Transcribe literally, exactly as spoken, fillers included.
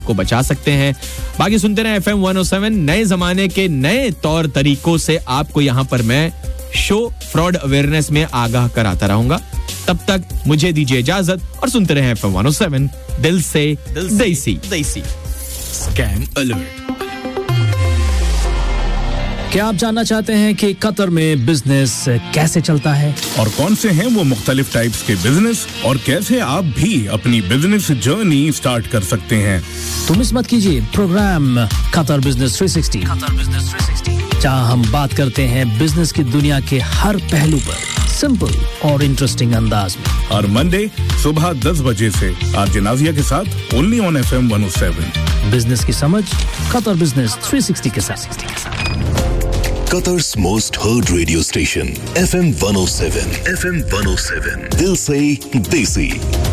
को बचा सकते हैं। बाकी सुनते रहे एफएम वन ओ सेवन, नए जमाने के नए तौर तरीकों से आपको यहाँ पर मैं शो फ्रॉड अवेयरनेस में आगाह कराता रहूंगा। तब तक मुझे दीजिए इजाजत और सुनते रहे एफएम वन ओ सेवन, दिल से देसी देसी। Scam alert. क्या आप जानना चाहते हैं कि कतर में बिजनेस कैसे चलता है और कौन से हैं वो मुख्तलिफ टाइप्स के बिजनेस और कैसे आप भी अपनी बिजनेस जर्नी स्टार्ट कर सकते हैं? तो मिस मत कीजिए programme Qatar business three sixty, Qatar business three sixty, जहां हम बात करते हैं बिजनेस की दुनिया के हर पहलू पर सिंपल और इंटरेस्टिंग अंदाज में। हर मंडे सुबह दस बजे से आरजे नाजिया के साथ only on FM one O seven. Business की समझ कतर बिजनेस थ्री सिक्सटी के साथ। Qatar's most heard radio station, F M one oh seven. F M one oh seven. Dil se desi.